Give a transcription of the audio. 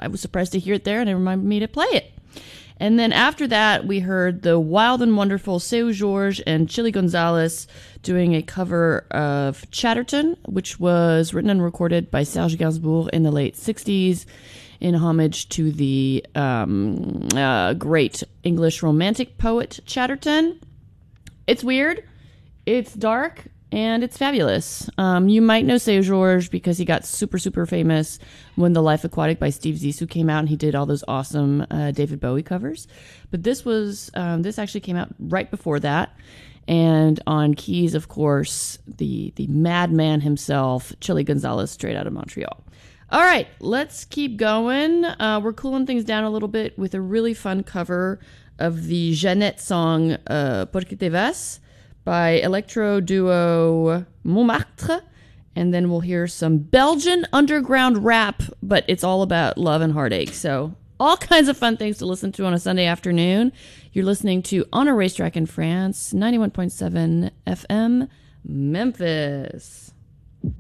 I was surprised to hear it there, and it reminded me to play it. And then after that, we heard the wild and wonderful Seu Jorge and Chili Gonzalez doing a cover of Chatterton, which was written and recorded by Serge Gainsbourg in the late 60s in homage to the great English romantic poet Chatterton. It's weird, it's dark, and it's fabulous. You might know Seu Jorge because he got super, super famous when The Life Aquatic by Steve Zissou came out, and he did all those awesome David Bowie covers. But this actually came out right before that. And on keys, of course, the madman himself, Chili Gonzalez, straight out of Montreal. All right, let's keep going. We're cooling things down a little bit with a really fun cover of the Jeannette song Porque te vas by electro duo Montmartre. And then we'll hear some Belgian underground rap, but it's all about love and heartache. So all kinds of fun things to listen to on a Sunday afternoon. You're listening to On a Racetrack in France, 91.7 FM, Memphis.